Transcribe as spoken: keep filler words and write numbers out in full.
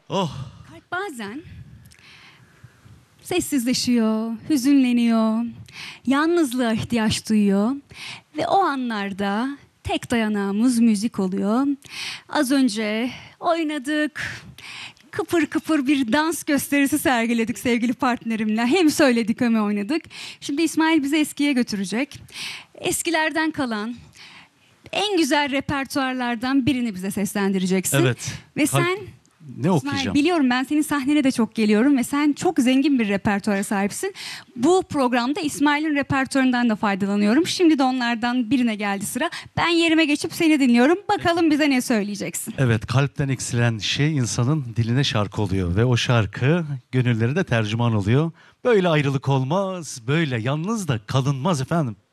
Oh. Kalp bazen sessizleşiyor, hüzünleniyor, yalnızlığa ihtiyaç duyuyor ve o anlarda tek dayanağımız müzik oluyor. Az önce oynadık, kıpır kıpır bir dans gösterisi sergiledik sevgili partnerimle. Hem söyledik hem oynadık. Şimdi İsmail bizi eskiye götürecek. Eskilerden kalan en güzel repertuarlardan birini bize seslendireceksin. Evet. Ve Kalp... sen... Ne İsmail, okuyacağım? biliyorum, ben senin sahnene de çok geliyorum ve sen çok zengin bir repertuara sahipsin. Bu programda İsmail'in repertuarından da faydalanıyorum. Şimdi de onlardan birine geldi sıra. Ben yerime geçip seni dinliyorum. Bakalım bize ne söyleyeceksin? Evet, kalpten eksilen şey insanın diline şarkı oluyor ve o şarkı gönülleri de tercüman oluyor. Böyle ayrılık olmaz, böyle yalnız da kalınmaz efendim.